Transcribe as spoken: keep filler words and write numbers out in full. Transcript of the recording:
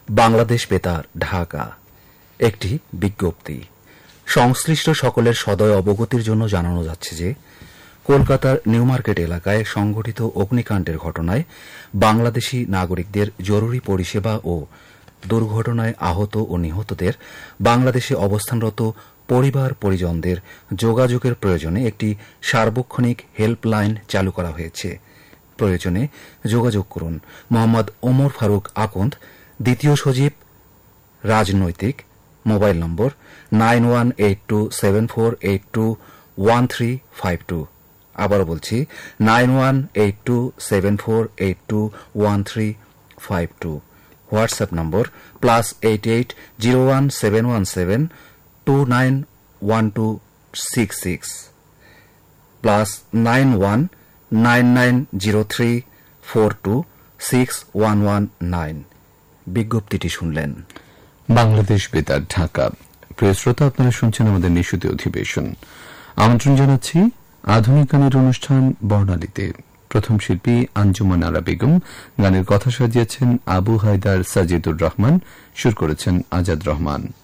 বাংলাদেশ বেতার ঢাকা। একটি বিজ্ঞপ্তি সংশ্লিষ্ট সকলের সদয় অবগতির জন্য জানানো যাচ্ছে যে কলকাতার নিউ মার্কেট এলাকায় সংঘটিত অগ্নিকাণ্ডের ঘটনায় বাংলাদেশী নাগরিকদের জরুরি পরিষেবা ও দুর্ঘটনায় আহত ও নিহতদের বাংলাদেশে অবস্থানরত পরিবার পরিজনদের যোগাযোগের প্রয়োজনে একটি সার্বক্ষণিক হেল্পলাইন চালু করা হয়েছে। প্রয়োজনে যোগাযোগ করুন মোহাম্মদ ওমর ফারুক আকন্দ, দ্বিতীয় সচিব, রাজনৈতিক, মোবাইল নম্বর nine one eight two seven four eight two one three five two. আবারও বলছি nine one eight two seven four eight two one three five two. WhatsApp নম্বর plus eight eight zero one seven one seven two nine one two six six plus nine one nine nine zero three four two six one one nine. বিজ্ঞপ্তিটি শুনলেন। বাংলাদেশ বেতার ঢাকা। প্রিয় শ্রোতা, আপনারা শুনছেন আমাদের নিয়মিত অধিবেশন। আমন্ত্রণ জানাচ্ছি আধুনিক গানের অনুষ্ঠান বর্ণালীতে। প্রথম শিল্পী আঞ্জুমান আরা বেগম, গানের কথা সাজিয়েছেন আবু হায়দার সাজিদুর রহমান, সুর করেছেন আজাদ রহমান।